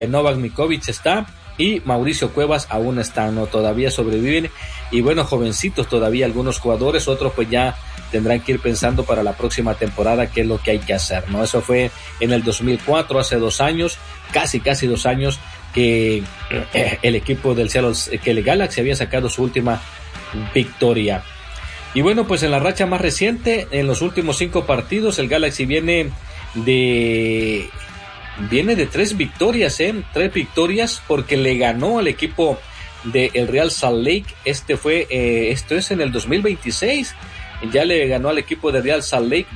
Novak Mikovic está y Mauricio Cuevas aún están, ¿no? Todavía sobreviven y bueno, jovencitos todavía algunos jugadores, otros pues ya tendrán que ir pensando para la próxima temporada qué es lo que hay que hacer, ¿no? Eso fue en el 2004, hace 2 años, casi 2 años que el equipo del Seattle, que el Galaxy había sacado su última victoria. Y bueno, pues en la racha más reciente, en los últimos 5 partidos, el Galaxy viene de 3 victorias, 3 victorias, porque le ganó al equipo del Real Salt Lake. Esto es en el 2026, ya le ganó al equipo de Real Salt Lake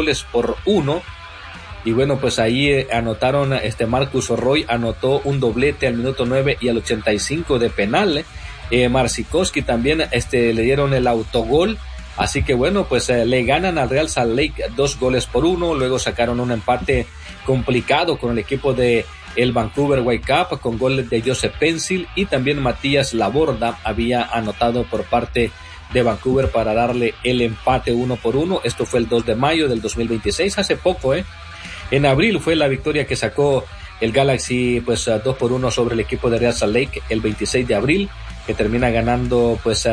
2-1. Y bueno, pues ahí anotaron, Marcus Roy anotó un doblete al minuto 9 y al 85 de penal. Marcikowski también le dieron el autogol. Así que bueno, pues le ganan al Real Salt Lake 2-1. Luego sacaron un empate complicado con el equipo de el Vancouver Whitecaps con goles de Joseph Pencil, y también Matías Laborda había anotado por parte de Vancouver para darle el empate 1-1. Esto fue el 2 de mayo del 2026, hace poco, En abril fue la victoria que sacó el Galaxy, pues 2-1 sobre el equipo de Real Salt Lake el 26 de abril, que termina ganando pues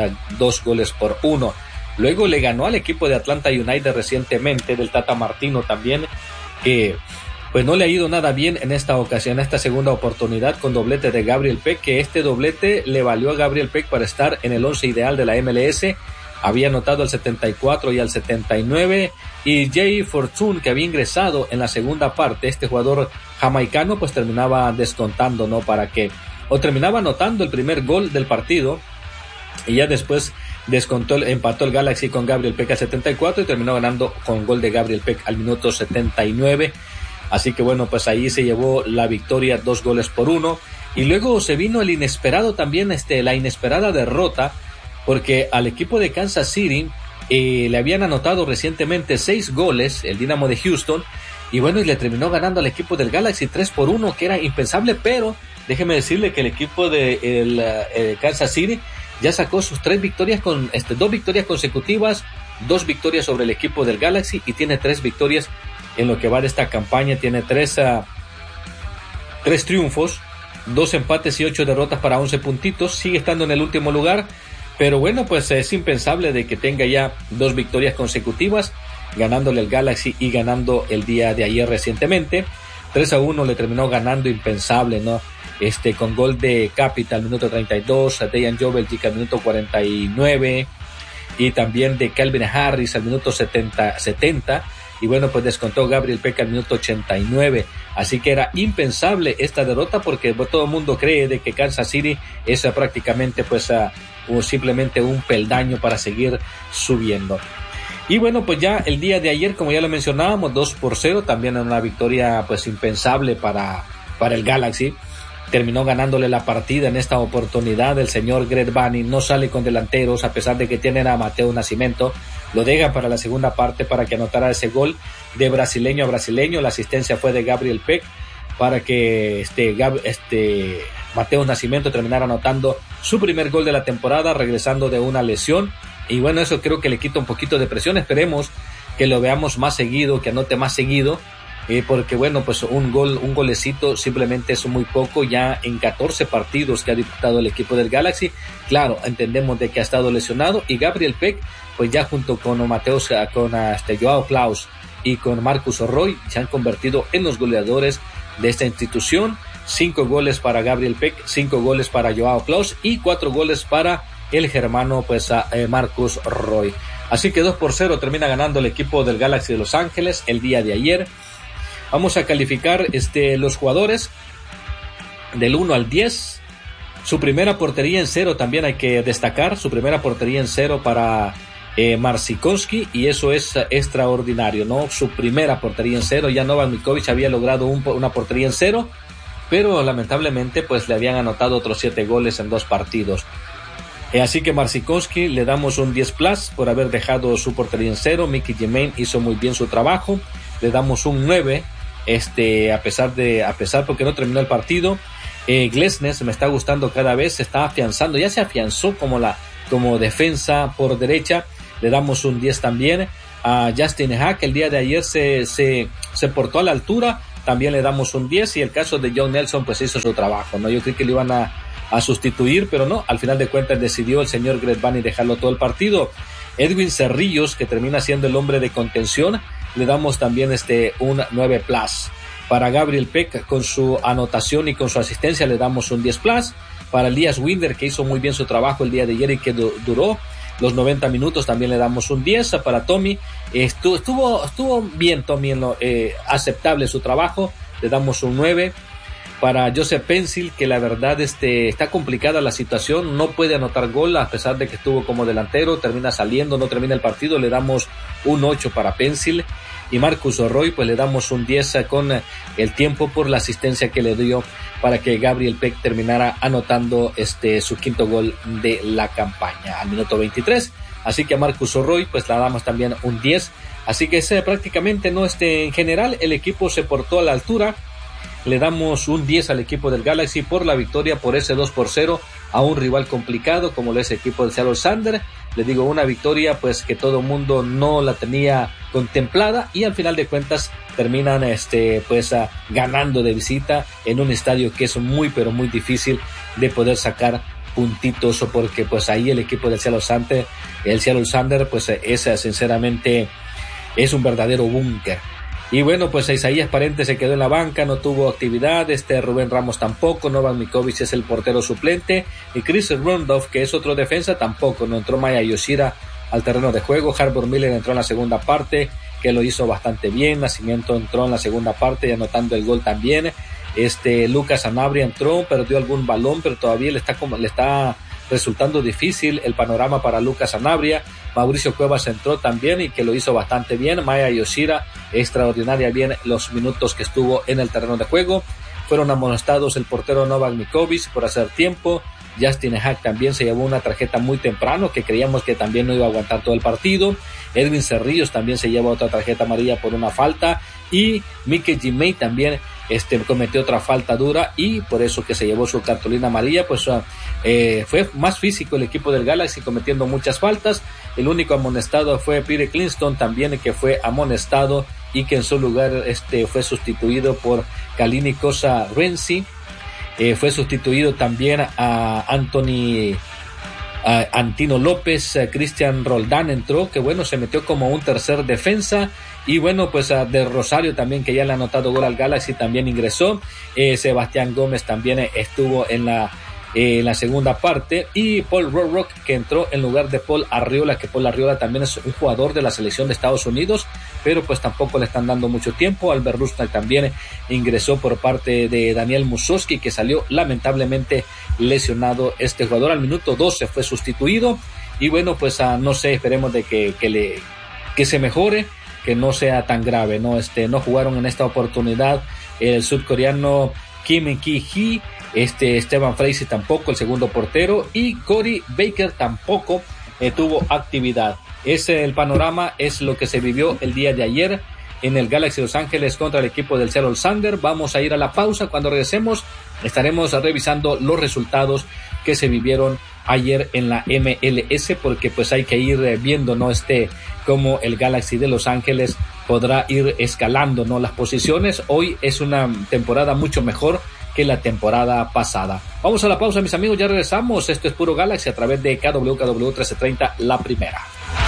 2-1. Luego le ganó al equipo de Atlanta United recientemente, del Tata Martino también, que pues no le ha ido nada bien en esta ocasión, esta segunda oportunidad, con doblete de Gabriel Peck, que este doblete le valió a Gabriel Peck para estar en el 11 ideal de la MLS. Había anotado al 74 y al 79, y Jay Fortune, que había ingresado en la segunda parte, este jugador jamaicano, pues terminaba descontando, ¿no? Terminaba anotando el primer gol del partido, y ya después empató el Galaxy con Gabriel Peck al 74 y terminó ganando con gol de Gabriel Peck al minuto 79. Así que bueno, pues ahí se llevó la victoria 2-1. Y luego se vino el inesperado también, la inesperada derrota, porque al equipo de Kansas City le habían anotado recientemente 6 goles, el Dynamo de Houston, y bueno, y le terminó ganando al equipo del Galaxy 3-1, que era impensable, pero déjeme decirle que el equipo de Kansas City ya sacó sus 3 victorias 2 victorias consecutivas, 2 victorias sobre el equipo del Galaxy, y tiene 3 victorias en lo que va de esta campaña. Tiene 3 triunfos, 2 empates y 8 derrotas para 11 puntitos. Sigue estando en el último lugar, pero bueno, pues es impensable de que tenga ya 2 victorias consecutivas, ganándole el Galaxy y ganando el día de ayer recientemente. 3-1 le terminó ganando, impensable, ¿no? Con gol de Capital, minuto 32, a Dejan Joveljic al minuto 49, y también de Calvin Harris al minuto 70, y bueno, pues descontó Gabriel Peck al minuto 89, así que era impensable esta derrota, porque todo el mundo cree de que Kansas City es prácticamente pues simplemente un peldaño para seguir subiendo. Y bueno, pues ya el día de ayer, como ya lo mencionábamos, 2-0, también una victoria pues impensable para el Galaxy. Terminó ganándole la partida en esta oportunidad el señor Greg Vanney. No sale con delanteros, a pesar de que tienen a Mateo Nascimento. Lo dejan para la segunda parte para que anotara ese gol de brasileño a brasileño. La asistencia fue de Gabriel Peck para que Mateo Nascimento terminara anotando su primer gol de la temporada, regresando de una lesión. Y bueno, eso creo que le quita un poquito de presión. Esperemos que lo veamos más seguido, que anote más seguido. Porque bueno, pues un golecito simplemente es muy poco ya en 14 partidos que ha disputado el equipo del Galaxy. Claro, entendemos de que ha estado lesionado, y Gabriel Peck, pues ya junto con Joao Klaus y con Marcus Roy, se han convertido en los goleadores de esta institución. 5 goles para Gabriel Peck, 5 goles para Joao Klaus y 4 goles para el germano, pues Marcus Roy. Así que 2-0 termina ganando el equipo del Galaxy de Los Ángeles el día de ayer. Vamos a calificar los jugadores del 1 al 10. Su primera portería en 0 también hay que destacar. Su primera portería en 0 para Marcikowski, y eso es extraordinario, ¿no? Su primera portería en 0. Ya Novak Mikovic había logrado una portería en 0, pero lamentablemente pues le habían anotado otros 7 goles en 2 partidos. Así que Marcikowski le damos un 10+ por haber dejado su portería en 0. Mickey Germain hizo muy bien su trabajo. Le damos un 9. A pesar porque no terminó el partido. Glesnes me está gustando cada vez, se está afianzando, ya se afianzó como defensa por derecha. Le damos un 10 también. A Justin Haak, el día de ayer se portó a la altura, también le damos un 10, y el caso de John Nelson pues hizo su trabajo, ¿no? Yo creí que lo iban a sustituir, pero no, al final de cuentas decidió el señor Greg Vanney dejarlo todo el partido. Edwin Cerrillos, que termina siendo el hombre de contención, le damos también un 9+. Para Gabriel Peck, con su anotación y con su asistencia, le damos un 10+. Para Elias Winder, que hizo muy bien su trabajo el día de ayer y que duró los 90 minutos, también le damos un 10. Para Tommy, estuvo bien Tommy, aceptable su trabajo, le damos un 9. Para Joseph Pencil, que la verdad está complicada la situación, no puede anotar gol a pesar de que estuvo como delantero, termina saliendo, no termina el partido, le damos un 8 para Pencil. Y Marcus Roy, pues le damos un 10 con el tiempo por la asistencia que le dio para que Gabriel Peck terminara anotando su quinto gol de la campaña al minuto 23. Así que a Marcus Roy pues le damos también un 10. Así que prácticamente no en general el equipo se portó a la altura. Le damos un 10 al equipo del Galaxy por la victoria, por ese 2-0 a un rival complicado como lo es el equipo del Seattle Sounders. Le digo, una victoria pues que todo el mundo no la tenía contemplada, y al final de cuentas terminan ganando de visita en un estadio que es muy pero muy difícil de poder sacar puntitos, porque pues ahí el equipo del Seattle Sounders pues sinceramente es un verdadero búnker. Y bueno, pues Isaías Parente se quedó en la banca, no tuvo actividad, Rubén Ramos tampoco, Novak Mikovic es el portero suplente, y Chris Rundolph, que es otro defensa, tampoco, no entró Maya Yoshida al terreno de juego. Harbour Miller entró en la segunda parte, que lo hizo bastante bien. Nacimiento entró en la segunda parte y anotando el gol también. Lucas Sanabria entró, perdió algún balón, pero todavía le está resultando difícil el panorama para Lucas Sanabria. Mauricio Cuevas entró también y que lo hizo bastante bien. Maya Yoshida, extraordinaria bien los minutos que estuvo en el terreno de juego. Fueron amonestados el portero Novak Mikovic por hacer tiempo. Justin Hack también se llevó una tarjeta muy temprano, que creíamos que también no iba a aguantar todo el partido. Edwin Cerrillos también se lleva otra tarjeta amarilla por una falta, y Mike Jimei también cometió otra falta dura, y por eso que se llevó su cartulina amarilla. Pues fue más físico el equipo del Galaxy, cometiendo muchas faltas. El único amonestado fue Peter Clinston también, que fue amonestado, y que en su lugar fue sustituido por Kalini Cosa Renzi. Fue sustituido también a Antino López. Cristian Roldán entró, que bueno, se metió como un tercer defensa. Y bueno, pues de Rosario también, que ya le ha anotado gol al Galaxy, también ingresó. Sebastián Gómez también estuvo en la segunda parte, y Paul Rock, que entró en lugar de Paul Arriola, que Paul Arriola también es un jugador de la selección de Estados Unidos, pero pues tampoco le están dando mucho tiempo. Albert Rusnak también ingresó por parte de Daniel Musovski, que salió lamentablemente lesionado este jugador. Al minuto 12 fue sustituido, y bueno, pues no sé, esperemos de que se mejore, que no sea tan grave, ¿no? No jugaron en esta oportunidad el sudcoreano Kim Ki-hee, Esteban Freise tampoco, el segundo portero, y Corey Baker tampoco tuvo actividad. El panorama es lo que se vivió el día de ayer en el Galaxy Los Ángeles contra el equipo del Seattle Sounders. Vamos a ir a la pausa. Cuando regresemos estaremos revisando los resultados que se vivieron ayer en la MLS, porque pues hay que ir viendo, ¿no? Cómo el Galaxy de Los Ángeles podrá ir escalando, ¿no? Las posiciones. Hoy es una temporada mucho mejor que la temporada pasada. Vamos a la pausa, mis amigos, ya regresamos. Esto es Puro Galaxy a través de KWKW 1330, La Primera.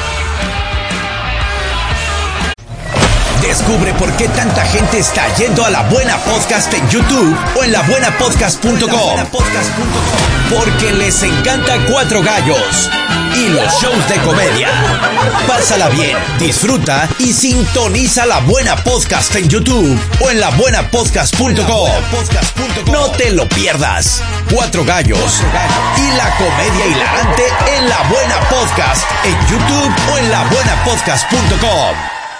Descubre por qué tanta gente está yendo a La Buena Podcast en YouTube o en labuenapodcast.com. Porque les encanta Cuatro Gallos y los shows de comedia. Pásala bien, disfruta y sintoniza La Buena Podcast en YouTube o en labuenapodcast.com. No te lo pierdas. Cuatro Gallos y la comedia hilarante en La Buena Podcast en YouTube o en labuenapodcast.com.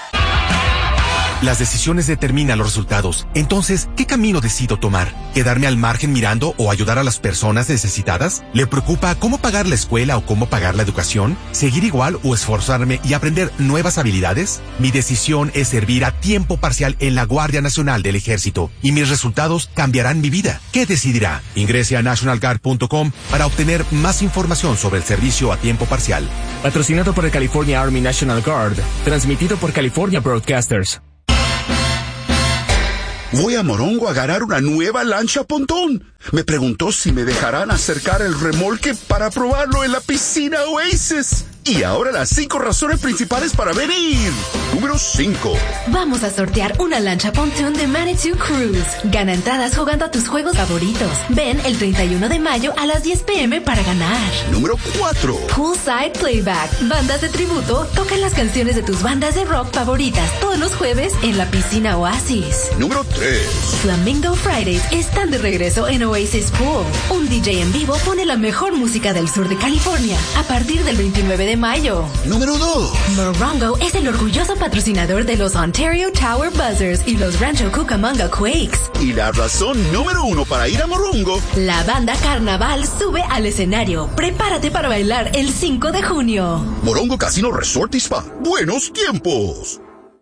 Las decisiones determinan los resultados. Entonces, ¿qué camino decido tomar? ¿Quedarme al margen mirando o ayudar a las personas necesitadas? ¿Le preocupa cómo pagar la escuela o cómo pagar la educación? ¿Seguir igual o esforzarme y aprender nuevas habilidades? Mi decisión es servir a tiempo parcial en la Guardia Nacional del Ejército, y mis resultados cambiarán mi vida. ¿Qué decidirá? Ingrese a nationalguard.com para obtener más información sobre el servicio a tiempo parcial. Patrocinado por el California Army National Guard, transmitido por California Broadcasters. Voy a Morongo a agarrar una nueva lancha pontón. Me preguntó si me dejarán acercar el remolque para probarlo en la piscina Oasis. Y ahora las 5 razones principales para venir. Número 5. Vamos a sortear una lancha pontón de Manitou Cruise. Gana entradas jugando a tus juegos favoritos. Ven el 31 de mayo a las 10 p.m. para ganar. Número 4. Poolside Playback. Bandas de tributo tocan las canciones de tus bandas de rock favoritas todos los jueves en la piscina Oasis. Número 3. Flamingo Fridays están de regreso en Oasis Pool. Un DJ en vivo pone la mejor música del sur de California a partir del 29 de mayo. Número 2. Morongo es el orgulloso patrocinador de los Ontario Tower Buzzers y los Rancho Cucamonga Quakes. Y la razón número 1 para ir a Morongo. La banda Carnaval sube al escenario. Prepárate para bailar el 5 de junio. Morongo Casino Resort y Spa. Buenos tiempos.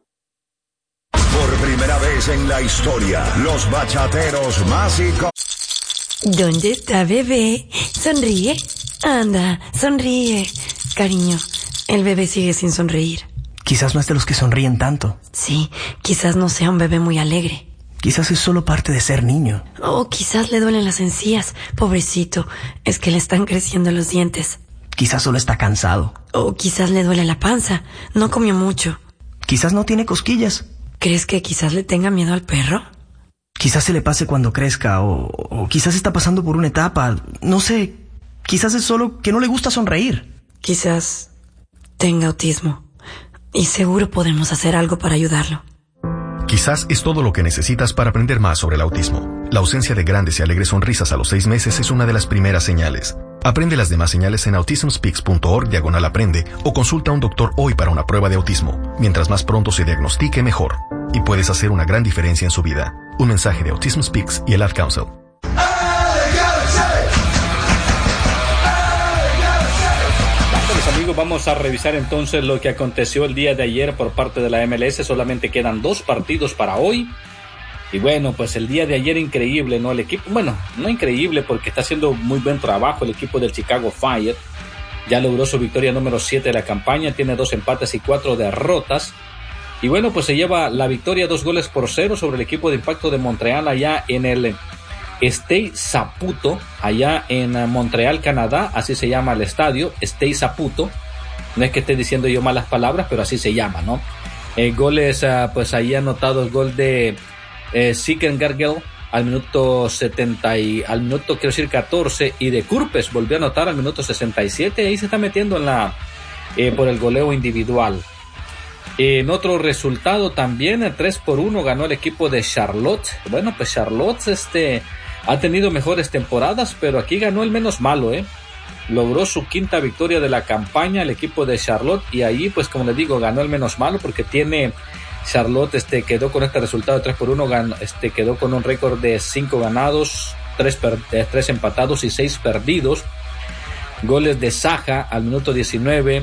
Por primera vez en la historia, los bachateros más icónicos. ¿Dónde está bebé? Sonríe. Anda, sonríe. Cariño, el bebé sigue sin sonreír. Quizás no es de los que sonríen tanto. Sí, quizás no sea un bebé muy alegre. Quizás es solo parte de ser niño. O quizás le duelen las encías. Pobrecito, es que le están creciendo los dientes. Quizás solo está cansado. O quizás le duele la panza. No comió mucho. Quizás no tiene cosquillas. ¿Crees que quizás le tenga miedo al perro? Quizás se le pase cuando crezca, o quizás está pasando por una etapa. No sé, quizás es solo que no le gusta sonreír. Quizás tenga autismo. Y seguro podemos hacer algo para ayudarlo. Quizás es todo lo que necesitas para aprender más sobre el autismo. La ausencia de grandes y alegres sonrisas a los 6 meses es una de las primeras señales. Aprende las demás señales en autismspeaks.org/aprende o consulta a un doctor hoy para una prueba de autismo. Mientras más pronto se diagnostique, mejor. Y puedes hacer una gran diferencia en su vida. Un mensaje de Autism Speaks y el Ad Council. Amigos, vamos a revisar entonces lo que aconteció el día de ayer por parte de la MLS. Solamente quedan 2 partidos para hoy. Y bueno, pues el día de ayer increíble, ¿no? El equipo, bueno, no increíble porque está haciendo muy buen trabajo el equipo del Chicago Fire. Ya logró su victoria número 7 de la campaña, tiene 2 empates y 4 derrotas. Y bueno, pues se lleva la victoria 2-0 sobre el equipo de Impacto de Montreal allá en el Stade Saputo, allá en Montreal, Canadá. Así se llama el estadio, Stade Saputo. No es que esté diciendo yo malas palabras, pero así se llama, ¿no? Goles, pues ahí ha anotado el gol de Siken Gargel al minuto 14, y de Kurpes volvió a anotar al minuto 67. Ahí se está metiendo en la por el goleo individual. En otro resultado también, 3-1 ganó el equipo de Charlotte. Bueno, pues Charlotte ha tenido mejores temporadas, pero aquí ganó el menos malo, Logró su 5ª victoria de la campaña el equipo de Charlotte, y ahí, pues como les digo, ganó el menos malo porque tiene Charlotte, quedó con este resultado de 3-1, quedó con un récord de 5 ganados, 3 empatados y 6 perdidos. Goles de Saja al minuto 19,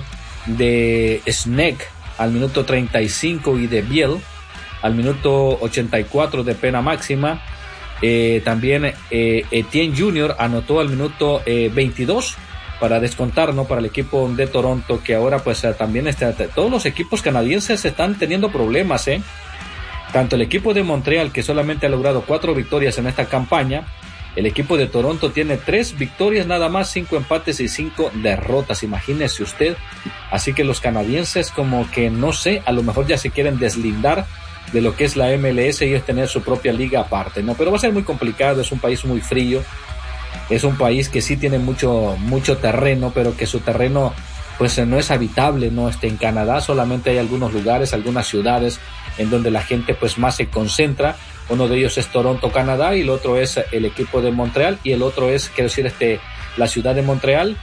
de Snake al minuto 35 y de Biel al minuto 84 de pena máxima. También Etienne Jr. anotó al minuto 22 para descontar, ¿no? Para el equipo de Toronto, que ahora pues también todos los equipos canadienses están teniendo problemas, Tanto el equipo de Montreal, que solamente ha logrado 4 victorias en esta campaña. El equipo de Toronto tiene 3 victorias nada más, 5 empates y 5 derrotas, imagínese usted. Así que los canadienses, como que no sé, a lo mejor ya se quieren deslindar de lo que es la MLS y es tener su propia liga aparte, ¿no? Pero va a ser muy complicado, es un país muy frío, es un país que sí tiene mucho terreno, pero que su terreno pues no es habitable, ¿no? En Canadá solamente hay algunos lugares, algunas ciudades en donde la gente pues más se concentra. Uno de ellos es Toronto, Canadá, y el otro es el equipo de Montreal, y el otro es, quiero decir, la ciudad de Montreal,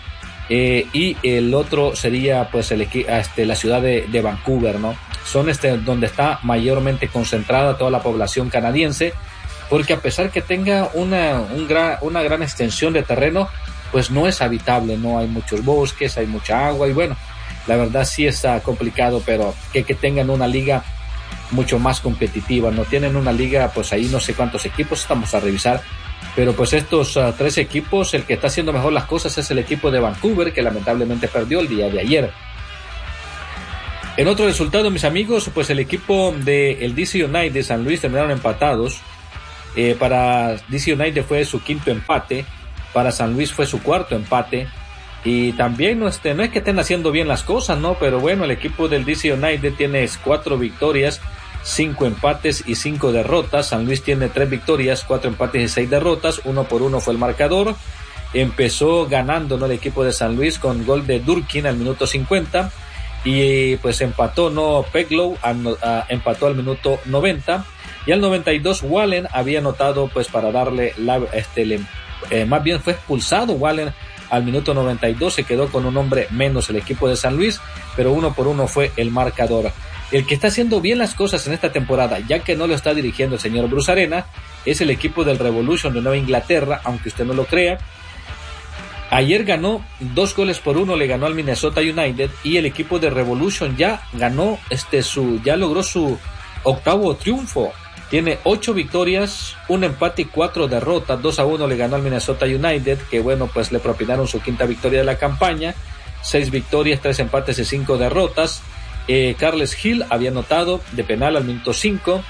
y el otro sería pues la ciudad de Vancouver, ¿no? Son donde está mayormente concentrada toda la población canadiense, porque a pesar que tenga una gran extensión de terreno, pues no es habitable, no hay muchos bosques, hay mucha agua, y bueno, la verdad sí está complicado, pero que tengan una liga mucho más competitiva, no tienen una liga, pues ahí no sé cuántos equipos, estamos a revisar, pero pues estos 3 equipos, el que está haciendo mejor las cosas es el equipo de Vancouver, que lamentablemente perdió el día de ayer. En otro resultado, mis amigos, pues el equipo del DC United de San Luis terminaron empatados Para DC United fue su quinto empate, para San Luis fue su cuarto empate, y también no es que estén haciendo bien las cosas, ¿no? Pero bueno, el equipo del DC United tiene 4 victorias, 5 empates y 5 derrotas. San Luis tiene 3 victorias, 4 empates y 6 derrotas. 1-1 fue el marcador. Empezó ganando, ¿no?, el equipo de San Luis con gol de Durkin al minuto 50, y pues empató, ¿no?, Peglow empató al minuto 90, y al 92 Wallen había anotado pues para darle más bien fue expulsado Wallen al minuto 92, se quedó con un hombre menos el equipo de San Luis, pero 1-1 fue el marcador. El que está haciendo bien las cosas en esta temporada, ya que no lo está dirigiendo el señor Bruce Arena, es el equipo del Revolution de Nueva Inglaterra, aunque usted no lo crea. Ayer ganó 2-1, le ganó al Minnesota United, y el equipo de Revolution ya ganó ya logró su octavo triunfo. Tiene 8 victorias, 1 empate y 4 derrotas. 2-1 le ganó al Minnesota United, que bueno, pues le propinaron su quinta victoria de la campaña. 6 victorias, 3 empates y 5 derrotas. Carles Hill había anotado de penal al minuto 5.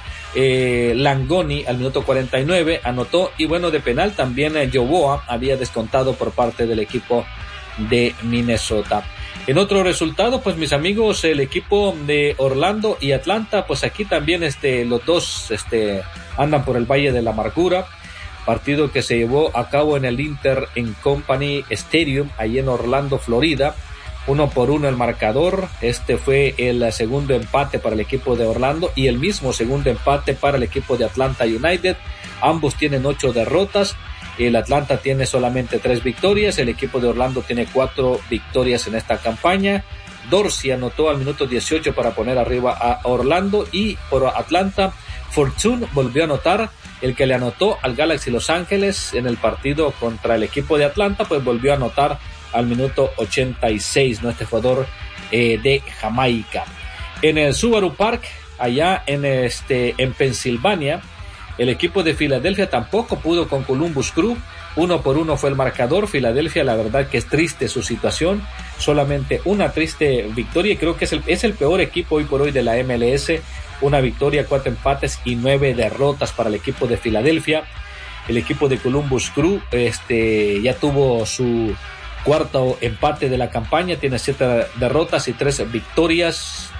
Langoni al minuto 49 anotó, y bueno, de penal también Yoboa había descontado por parte del equipo de Minnesota. En otro resultado, pues mis amigos, el equipo de Orlando y Atlanta, pues aquí también los dos andan por el Valle de la Amargura. Partido que se llevó a cabo en el Inter Company Stadium, ahí en Orlando, Florida. 1-1 el marcador. Fue el segundo empate para el equipo de Orlando y el mismo segundo empate para el equipo de Atlanta United. Ambos tienen 8 derrotas. El Atlanta tiene solamente 3 victorias. El equipo de Orlando tiene 4 victorias en esta campaña. Dorsey anotó al minuto 18 para poner arriba a Orlando, y por Atlanta, Fortune volvió a anotar. El que le anotó al Galaxy Los Ángeles en el partido contra el equipo de Atlanta, pues volvió a anotar al minuto 86, ¿no?, este jugador de Jamaica. En el Subaru Park, allá en Pensilvania, el equipo de Filadelfia tampoco pudo con Columbus Crew. 1-1 fue el marcador. Filadelfia, la verdad que es triste su situación, solamente una triste victoria, y creo que es el peor equipo hoy por hoy de la MLS. 1 victoria, 4 empates y 9 derrotas para el equipo de Filadelfia. El equipo de Columbus Crew ya tuvo su cuarto empate de la campaña, tiene 7 derrotas y 3 victorias.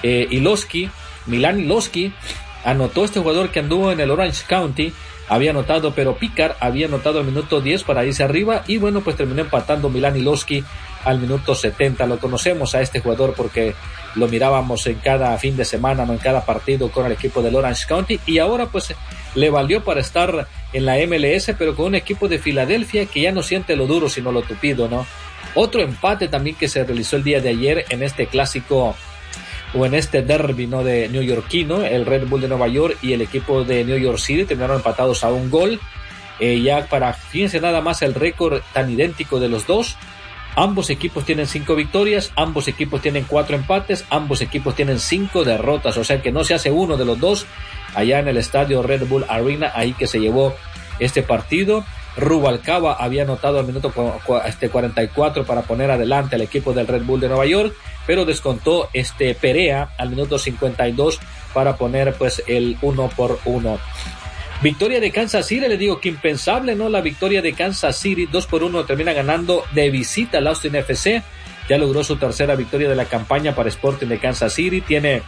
Milan Iloski anotó, este jugador que anduvo en el Orange County, había anotado, pero Picard había anotado al minuto 10 para irse arriba, y bueno, pues terminó empatando Milan Iloski al minuto 70. Lo conocemos a este jugador porque lo mirábamos en cada fin de semana, no en cada partido con el equipo del Orange County, y ahora pues le valió para estar en la MLS, pero con un equipo de Filadelfia que ya no siente lo duro sino lo tupido, ¿no? Otro empate también que se realizó el día de ayer en este clásico, o en este derby, ¿no?, de neoyorquino. El Red Bull de Nueva York y el equipo de New York City terminaron empatados a 1 gol. Fíjense nada más el récord tan idéntico de los dos. Ambos equipos tienen 5 victorias, ambos equipos tienen 4 empates, ambos equipos tienen 5 derrotas, o sea que no se hace uno de los dos allá en el estadio Red Bull Arena, ahí que se llevó este partido. Rubalcaba había anotado al minuto 44 para poner adelante al equipo del Red Bull de Nueva York, pero descontó Perea al minuto 52 para poner pues el 1-1. Victoria de Kansas City, le digo que impensable, ¿no? La victoria de Kansas City, 2-1, termina ganando de visita al Austin FC. Ya logró su tercera victoria de la campaña para Sporting de Kansas City. Tiene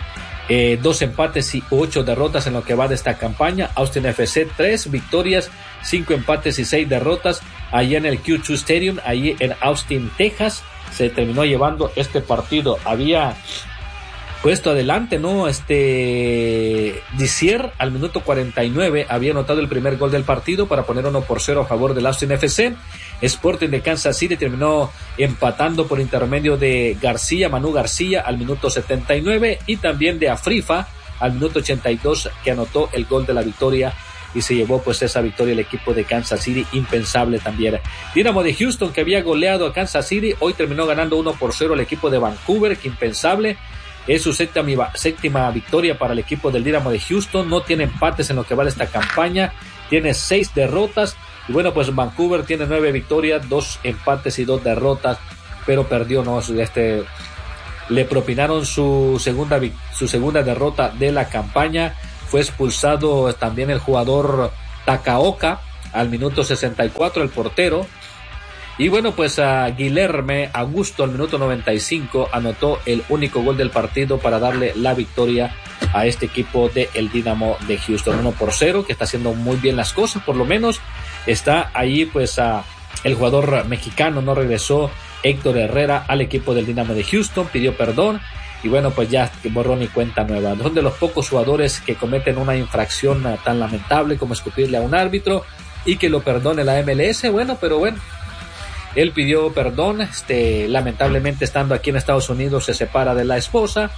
2 empates y 8 derrotas en lo que va de esta campaña. Austin FC 3 victorias, 5 empates y 6 derrotas. Allí en el Q2 Stadium, allí en Austin, Texas, se terminó llevando este partido. Había puesto adelante, ¿no? Dizier al minuto 49 había anotado el primer gol del partido para poner 1-0 a favor del Austin FC. Sporting de Kansas City terminó empatando por intermedio de Manu García al minuto 79, y también de Afrifa al minuto 82, que anotó el gol de la victoria, y se llevó pues esa victoria el equipo de Kansas City, impensable también. Dynamo de Houston, que había goleado a Kansas City, hoy terminó ganando 1-0 el equipo de Vancouver, que impensable. Es su séptima victoria para el equipo del Dynamo de Houston. No tiene empates en lo que va de esta campaña, tiene 6 derrotas. Y bueno, pues Vancouver tiene 9 victorias, 2 empates y 2 derrotas, pero perdió, ¿no? Le propinaron su segunda derrota de la campaña. Fue expulsado también el jugador Takaoka al minuto 64, el portero. Y bueno, pues a Guilherme Augusto al minuto 95 anotó el único gol del partido para darle la victoria a este equipo del Dynamo de Houston, 1-0, que está haciendo muy bien las cosas. Por lo menos está ahí pues el jugador mexicano, no regresó Héctor Herrera al equipo del Dynamo de Houston, pidió perdón y bueno, pues ya borrón y cuenta nueva. Son de los pocos jugadores que cometen una infracción tan lamentable como escupirle a un árbitro y que lo perdone la MLS. Bueno, pero bueno, él pidió perdón, lamentablemente estando aquí en Estados Unidos se separa de la esposa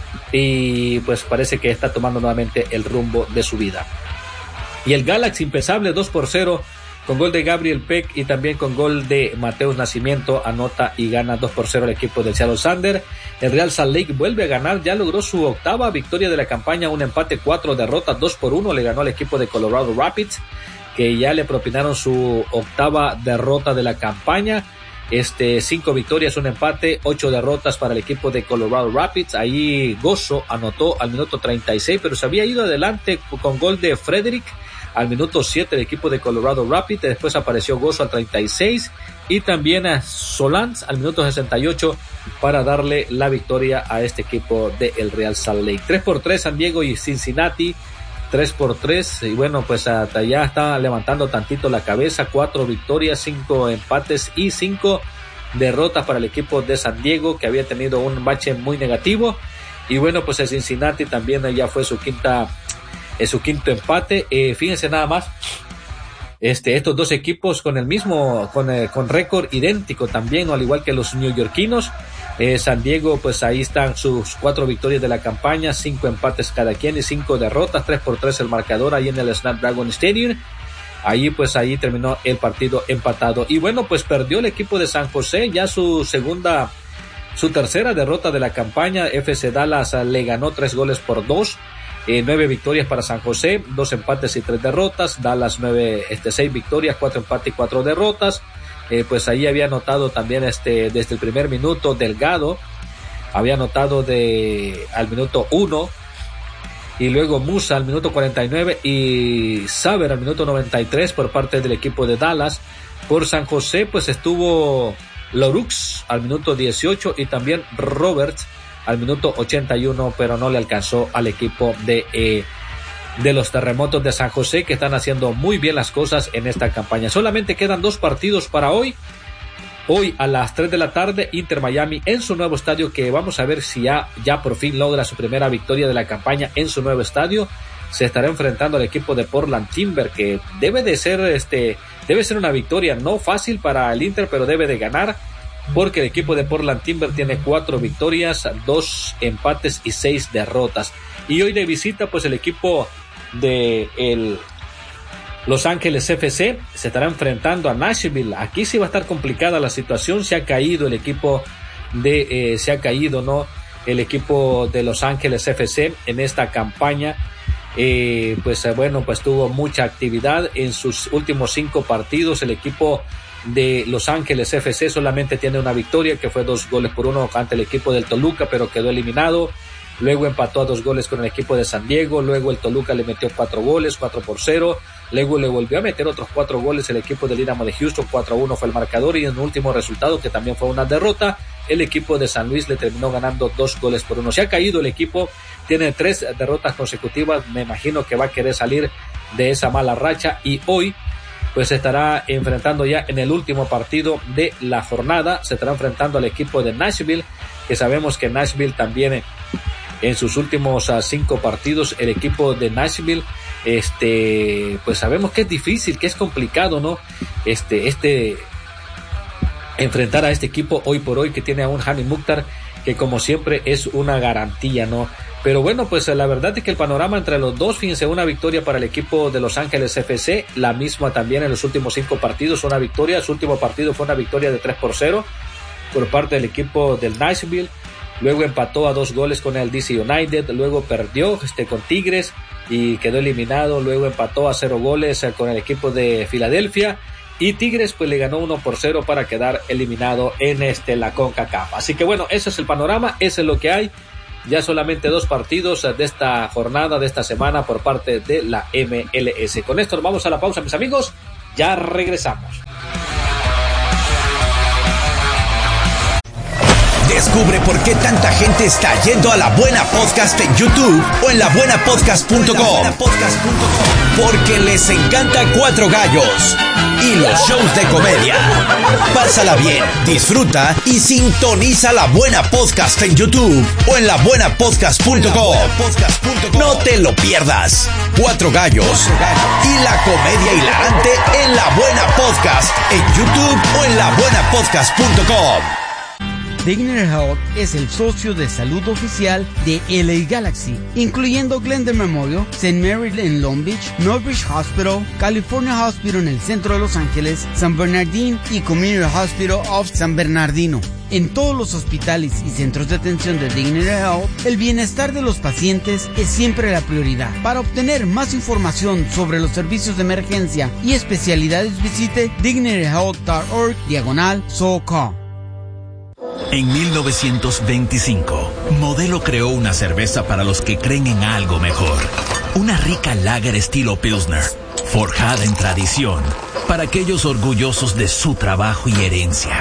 y pues parece que está tomando nuevamente el rumbo de su vida. Y el Galaxy impensable 2-0 con gol de Gabriel Peck y también con gol de Mateus Nascimento, anota y gana 2-0 el equipo del Seattle Sounders. El Real Salt Lake vuelve a ganar, ya logró su octava victoria de la campaña, un empate, 4 derrotas, 2-1 le ganó al equipo de Colorado Rapids, que ya le propinaron su octava derrota de la campaña. 5 victorias, un empate, 8 derrotas para el equipo de Colorado Rapids. Ahí Gozo anotó al minuto 36, pero se había ido adelante con gol de Frederick al minuto 7 el equipo de Colorado Rapids. Después apareció Gozo al 36 y también a Solans al minuto 68 para darle la victoria a este equipo del Real Salt Lake. 3-3 San Diego y Cincinnati, 3-3, y bueno, pues hasta ya está levantando tantito la cabeza, 4 victorias, 5 empates y 5 derrotas para el equipo de San Diego, que había tenido un bache muy negativo. Y bueno, pues el Cincinnati también ya fue su quinto empate. Fíjense nada más, estos dos equipos con el mismo, con récord idéntico también, al igual que los neoyorquinos. San Diego, pues ahí están sus 4 victorias de la campaña, 5 empates cada quien y 5 derrotas, 3-3 el marcador ahí en el Snapdragon Stadium. Ahí terminó el partido empatado. Y bueno, pues perdió el equipo de San José, ya su tercera derrota de la campaña. FC Dallas le ganó 3-2. 9 victorias para San José, 2 empates y 3 derrotas. Dallas 6 victorias, 4 empates y 4 derrotas. Pues ahí había anotado también desde el primer minuto Delgado, había anotado al minuto 1, y luego Musa al minuto 49 y Saber al minuto 93 por parte del equipo de Dallas. Por San José pues estuvo Lorux al minuto 18 y también Roberts al minuto 81, pero no le alcanzó al equipo de los Terremotos de San José, que están haciendo muy bien las cosas en esta campaña. Solamente quedan 2 partidos para hoy. Hoy a las 3 de la tarde, Inter Miami en su nuevo estadio, que vamos a ver si ya por fin logra su primera victoria de la campaña en su nuevo estadio. Se estará enfrentando al equipo de Portland Timber, que debe ser una victoria no fácil para el Inter, pero debe de ganar, porque el equipo de Portland Timber tiene 4 victorias, 2 empates y 6 derrotas. Y hoy de visita, pues el equipo de Los Ángeles FC se estará enfrentando a Nashville. Aquí sí va a estar complicada la situación. Se ha caído el equipo de Los Ángeles FC en esta campaña. Pues tuvo mucha actividad en sus últimos 5 partidos. El equipo de Los Ángeles FC solamente tiene una victoria, que fue 2-1 ante el equipo del Toluca, pero quedó eliminado. Luego empató a 2 goles con el equipo de San Diego. Luego el Toluca le metió 4 goles, 4-0. Luego le volvió a meter otros 4 goles el equipo del Dynamo de Houston, 4-1 fue el marcador. Y en el último resultado, que también fue una derrota, el equipo de San Luis le terminó ganando 2-1. Se ha caído el equipo, tiene 3 derrotas consecutivas. Me imagino que va a querer salir de esa mala racha, y hoy pues se estará enfrentando ya en el último partido de la jornada. Se estará enfrentando al equipo de Nashville, que sabemos que Nashville también en sus últimos 5 partidos, el equipo de Nashville, pues sabemos que es difícil, que es complicado, ¿no? Enfrentar a este equipo hoy por hoy, que tiene a un Hani Mukhtar, que como siempre es una garantía, ¿no? Pero bueno, pues la verdad es que el panorama entre los dos, fíjense, una victoria para el equipo de Los Ángeles FC, la misma también en los últimos 5 partidos, una victoria. Su último partido fue una victoria de 3-0 por parte del equipo del Nashville. Luego empató a 2 goles con el DC United, luego perdió con Tigres y quedó eliminado. Luego empató a 0 goles con el equipo de Filadelfia, y Tigres pues le ganó 1-0 para quedar eliminado en la CONCACAF. Así que bueno, ese es el panorama, ese es lo que hay. ya solamente 2 partidos de esta jornada, de esta semana por parte de la MLS. Con esto nos vamos a la pausa, mis amigos, ya regresamos. Descubre por qué tanta gente está yendo a La Buena Podcast en YouTube o en labuenapodcast.com. Porque les encanta Cuatro Gallos y los shows de comedia. Pásala bien, disfruta y sintoniza La Buena Podcast en YouTube o en labuenapodcast.com. No te lo pierdas. Cuatro Gallos y la comedia hilarante en La Buena Podcast en YouTube o en labuenapodcast.com. Dignity Health es el socio de salud oficial de LA Galaxy, incluyendo Glendale Memorial, St. Mary en Long Beach, Northridge Hospital, California Hospital en el centro de Los Ángeles, San Bernardino y Community Hospital of San Bernardino. En todos los hospitales y centros de atención de Dignity Health, el bienestar de los pacientes es siempre la prioridad. Para obtener más información sobre los servicios de emergencia y especialidades, visite dignityhealth.org/SoCal. En 1925, Modelo creó una cerveza para los que creen en algo mejor. Una rica lager estilo Pilsner, forjada en tradición, para aquellos orgullosos de su trabajo y herencia.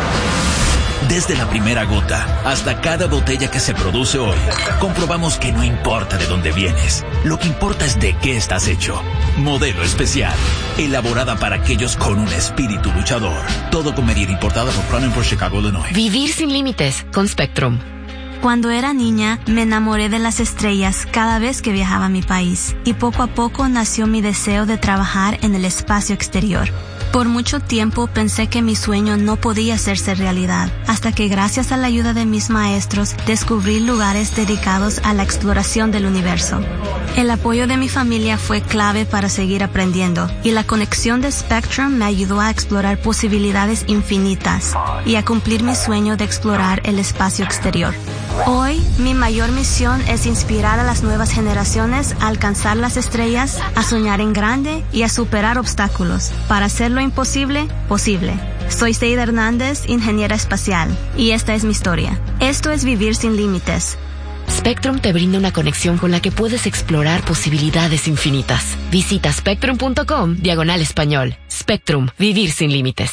Desde la primera gota hasta cada botella que se produce hoy, comprobamos que no importa de dónde vienes, lo que importa es de qué estás hecho. Modelo especial, elaborada para aquellos con un espíritu luchador. Todo con medida, importada por Crown Imports, Chicago, Illinois. Vivir sin límites con Spectrum. Cuando era niña, me enamoré de las estrellas cada vez que viajaba a mi país, y poco a poco nació mi deseo de trabajar en el espacio exterior. Por mucho tiempo pensé que mi sueño no podía hacerse realidad, hasta que gracias a la ayuda de mis maestros descubrí lugares dedicados a la exploración del universo. El apoyo de mi familia fue clave para seguir aprendiendo, y la conexión de Spectrum me ayudó a explorar posibilidades infinitas y a cumplir mi sueño de explorar el espacio exterior. Hoy, mi mayor misión es inspirar a las nuevas generaciones a alcanzar las estrellas, a soñar en grande y a superar obstáculos para hacer lo imposible posible. Soy Seida Hernández, ingeniera espacial, y esta es mi historia. Esto es Vivir sin Límites. Spectrum te brinda una conexión con la que puedes explorar posibilidades infinitas. Visita spectrum.com/español. Spectrum, vivir sin límites.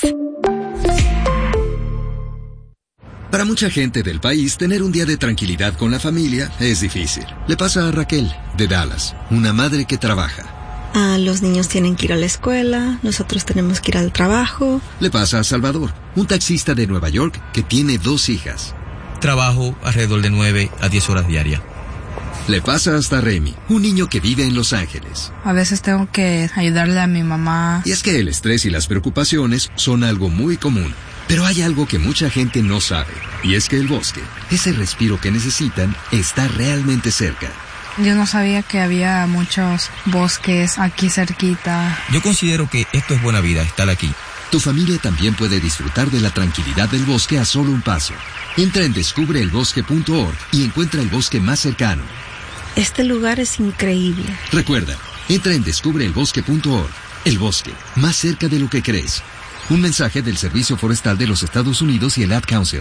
Para mucha gente del país, tener un día de tranquilidad con la familia es difícil. Le pasa a Raquel, de Dallas, una madre que trabaja. Los niños tienen que ir a la escuela, nosotros tenemos que ir al trabajo. Le pasa a Salvador, un taxista de Nueva York que tiene 2 hijas. Trabajo alrededor de 9 a 10 horas diarias. Le pasa hasta a Remy, un niño que vive en Los Ángeles. A veces tengo que ayudarle a mi mamá. Y es que el estrés y las preocupaciones son algo muy común. Pero hay algo que mucha gente no sabe, y es que el bosque, ese respiro que necesitan, está realmente cerca. Yo no sabía que había muchos bosques aquí cerquita. Yo considero que esto es buena vida, estar aquí. Tu familia también puede disfrutar de la tranquilidad del bosque a solo un paso. Entra en descubreelbosque.org y encuentra el bosque más cercano. Este lugar es increíble. Recuerda, entra en descubreelbosque.org. El bosque, más cerca de lo que crees. Un mensaje del Servicio Forestal de los Estados Unidos y el Ad Council.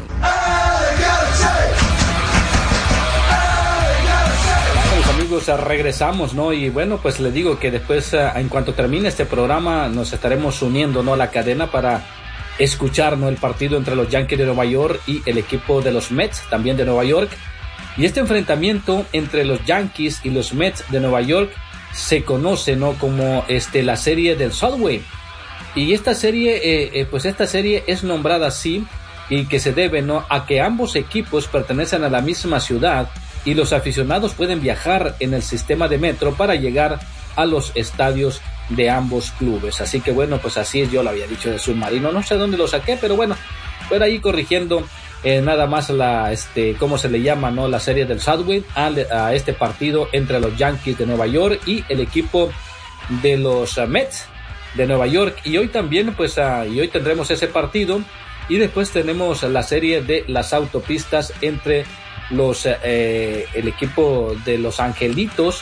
Amigos, regresamos, ¿no? Y bueno, pues le digo que después, en cuanto termine este programa, nos estaremos uniendo, ¿no?, a la cadena para escuchar, ¿no?, el partido entre los Yankees de Nueva York y el equipo de los Mets, también de Nueva York. Y este enfrentamiento entre los Yankees y los Mets de Nueva York se conoce, ¿no?, como la serie del Subway. Y esta serie, esta serie es nombrada así, y que se debe, ¿no?, a que ambos equipos pertenecen a la misma ciudad y los aficionados pueden viajar en el sistema de metro para llegar a los estadios de ambos clubes. Así que bueno, pues así es, yo lo había dicho de submarino, no sé dónde lo saqué, pero bueno, por ahí corrigiendo nada más ¿cómo se le llama, no?, la serie del Subway a este partido entre los Yankees de Nueva York y el equipo de los Mets de Nueva York. Y hoy también, pues, y hoy tendremos ese partido, y después tenemos la serie de las autopistas entre el equipo de Los Angelitos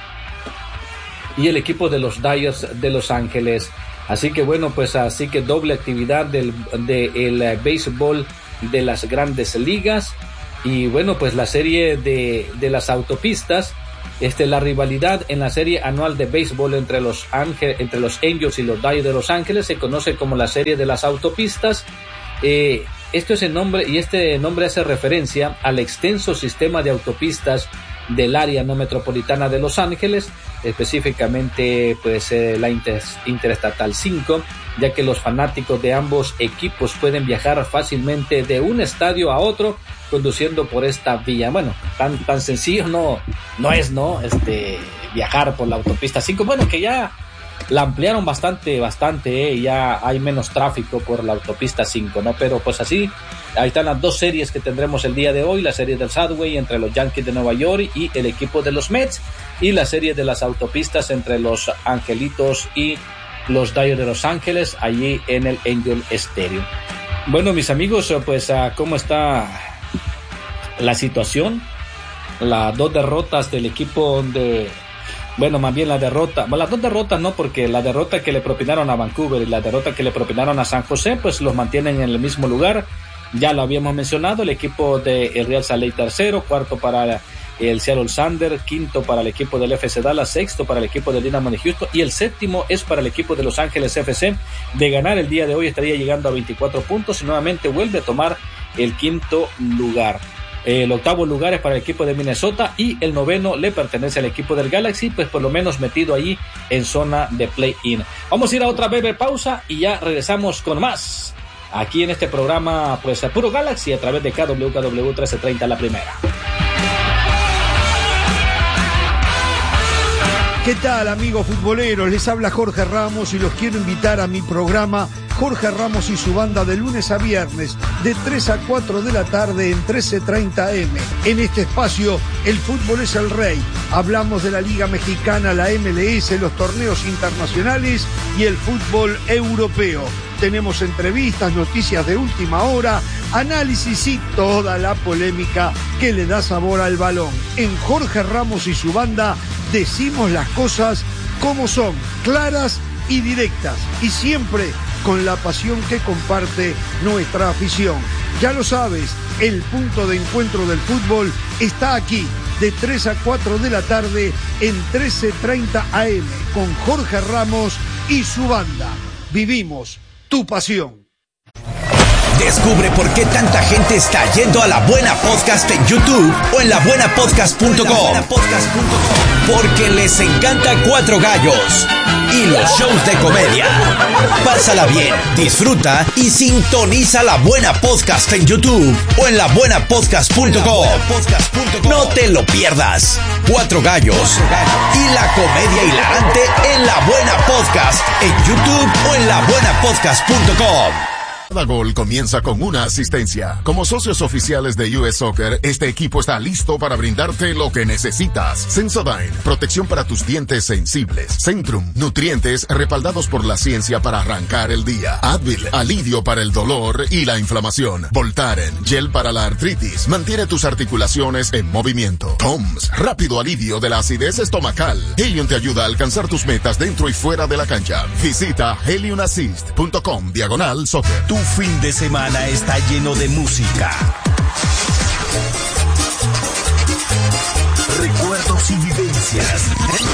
y el equipo de los Dodgers de Los Ángeles. Así que bueno, pues así que doble actividad del béisbol de las grandes ligas. Y bueno, pues la serie de las autopistas, la rivalidad en la serie anual de béisbol entre los Angels y los Dodgers de Los Ángeles se conoce como la serie de las autopistas. Esto es el nombre, y este nombre hace referencia al extenso sistema de autopistas del área no metropolitana de Los Ángeles, específicamente pues la Interestatal 5, ya que los fanáticos de ambos equipos pueden viajar fácilmente de un estadio a otro conduciendo por esta vía. Bueno, tan sencillo no es, ¿no? Viajar por la autopista 5, bueno, que ya la ampliaron bastante, ya hay menos tráfico por la autopista 5, ¿no? Pero pues así, ahí están las dos series que tendremos el día de hoy, la serie del Subway entre los Yankees de Nueva York y el equipo de los Mets, y la serie de las autopistas entre los Angelitos y los Dodgers de Los Ángeles, allí en el Angel Stadium. Bueno, mis amigos, pues ¿cómo está la situación? Las dos derrotas del equipo de... Bueno, más bien las dos derrotas no, porque la derrota que le propinaron a Vancouver y la derrota que le propinaron a San José, pues los mantienen en el mismo lugar. Ya lo habíamos mencionado, el equipo de el Real Salt Lake tercero, cuarto para el Seattle Sounders, quinto para el equipo del FC Dallas, sexto para el equipo del Dynamo de Houston y el séptimo es para el equipo de Los Ángeles FC. De ganar el día de hoy estaría llegando a 24 puntos y nuevamente vuelve a tomar el quinto lugar. El octavo lugar es para el equipo de Minnesota y el noveno le pertenece al equipo del Galaxy, pues por lo menos metido ahí en zona de play-in. Vamos a ir a otra breve pausa y ya regresamos con más aquí en este programa, pues a Puro Galaxy a través de KWKW 1330 La Primera. ¿Qué tal, amigos futboleros? Les habla Jorge Ramos y los quiero invitar a mi programa Jorge Ramos y su banda de lunes a viernes de 3 a 4 de la tarde en 13:30 AM. En este espacio, el fútbol es el rey. Hablamos de la Liga Mexicana, la MLS, los torneos internacionales y el fútbol europeo. Tenemos entrevistas, noticias de última hora, análisis y toda la polémica que le da sabor al balón. En Jorge Ramos y su banda decimos las cosas como son, claras y directas, y siempre con la pasión que comparte nuestra afición. Ya lo sabes, el punto de encuentro del fútbol está aquí, de 3 a 4 de la tarde en 13:30 AM, con Jorge Ramos y su banda. Vivimos tu pasión. Descubre por qué tanta gente está yendo a La Buena Podcast en YouTube o en labuenapodcast.com. Porque les encanta Cuatro Gallos y los shows de comedia. Pásala bien, disfruta y sintoniza La Buena Podcast en YouTube o en labuenapodcast.com. No te lo pierdas. Cuatro Gallos y la comedia hilarante en La Buena Podcast en YouTube o en labuenapodcast.com. Cada gol comienza con una asistencia. Como socios oficiales de US Soccer, este equipo está listo para brindarte lo que necesitas. Sensodyne, protección para tus dientes sensibles. Centrum, nutrientes respaldados por la ciencia para arrancar el día. Advil, alivio para el dolor y la inflamación. Voltaren, gel para la artritis, mantiene tus articulaciones en movimiento. Toms, rápido alivio de la acidez estomacal. Helium te ayuda a alcanzar tus metas dentro y fuera de la cancha. Visita heliumassist.com/soccer. Tu fin de semana está lleno de música, recuerdos y vivencias.